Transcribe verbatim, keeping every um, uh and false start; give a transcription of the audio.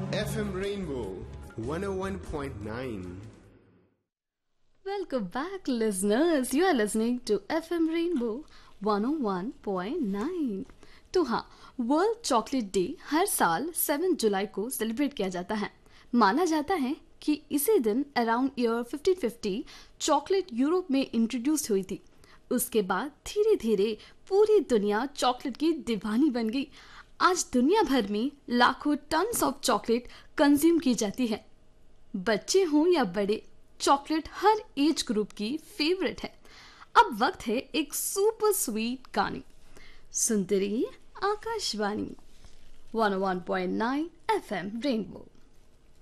F M Rainbow one oh one point nine. Welcome back, listeners. You are listening to F M Rainbow one oh one point nine. तो हाँ, world chocolate day हर साल सात जुलाई को celebrate किया जाता है। माना जाता है कि इसी दिन अराउंड ईयर पंद्रह सौ पचास चॉकलेट यूरोप में इंट्रोड्यूस हुई थी। उसके बाद धीरे धीरे पूरी दुनिया चॉकलेट की दीवानी बन गई। आज दुनिया भर में लाखों टन्स ऑफ चॉकलेट कंज्यूम की जाती है। बच्चे हों या बड़े, चॉकलेट हर एज ग्रुप की फेवरेट है। अब वक्त है एक सुपर स्वीट गाने। सुनते रहिए Akashvani one oh one point nine F M rainbow.